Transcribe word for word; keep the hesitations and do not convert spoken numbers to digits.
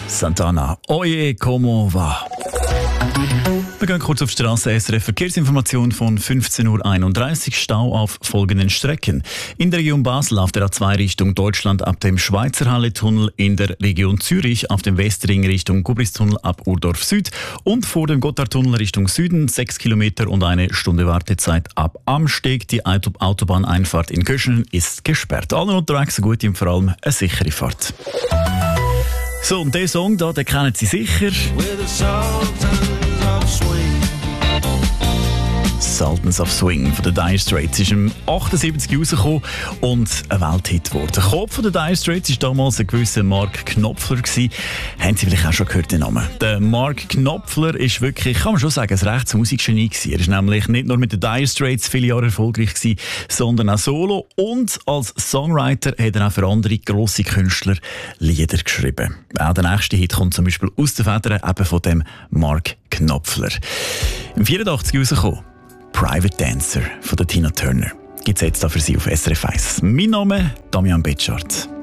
Santana, Oye, como va? Wir gehen kurz auf die Straße. S R F Verkehrsinformation von fünfzehn Uhr einunddreißig. Stau auf folgenden Strecken. In der Region Basel auf der A zwei Richtung Deutschland ab dem Schweizer Halle-Tunnel, in der Region Zürich auf dem Westring Richtung Gubristunnel ab Urdorf Süd und vor dem Gotthardtunnel Richtung Süden sechs Kilometer und eine Stunde Wartezeit ab Amsteg. Die Autobahneinfahrt in Köschen ist gesperrt. Alle unterwegs gut und vor allem eine sichere Fahrt. So, und diesen Song da, den kennen Sie sicher. Sultans of Swing von den Dire Straits ist im achtundsiebzig rausgekommen und ein Welthit geworden. Der Kopf von den Dire Straits war damals ein gewisser Mark Knopfler gewesen. Haben Sie vielleicht auch schon gehört, den Namen? Der Mark Knopfler ist wirklich, kann man schon sagen, ein rechtes Musikgenie gewesen. Er ist nämlich nicht nur mit den Dire Straits viele Jahre erfolgreich gewesen, sondern auch solo. Und als Songwriter hat er auch für andere grosse Künstler Lieder geschrieben. Auch der nächste Hit kommt zum Beispiel aus den Federn eben von dem Mark Knopfler. Im vierundachtzig rausgekommen. Private Dancer von der Tina Turner. Gibt es jetzt da für Sie auf S R F eins. Mein Name Damian Betschart.